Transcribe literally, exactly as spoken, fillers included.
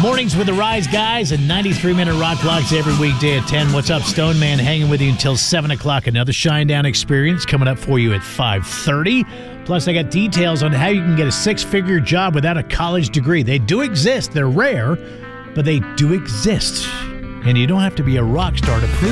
Mornings with the Rise Guys and ninety-three minute rock blocks every weekday at ten. What's up, Stone Man? Hanging with you until seven o'clock. Another Shinedown experience coming up for you at five thirty. Plus, I got details on how you can get a six-figure job without a college degree. They do exist. They're rare, but they do exist. And you don't have to be a rock star to prove